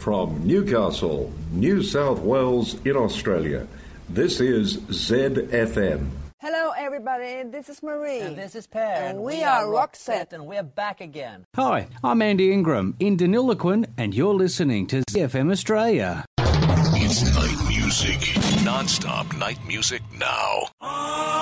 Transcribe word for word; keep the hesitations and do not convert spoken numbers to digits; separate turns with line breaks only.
from Newcastle, New South Wales in Australia. This is Z F M.
Hello everybody, this is Marie.
And this is Per.
And we, we are Roxette.
And we're back again.
Hi, I'm Andy Ingram in Deniliquin, and you're listening to Z F M Australia.
It's night music. Non-stop night music now.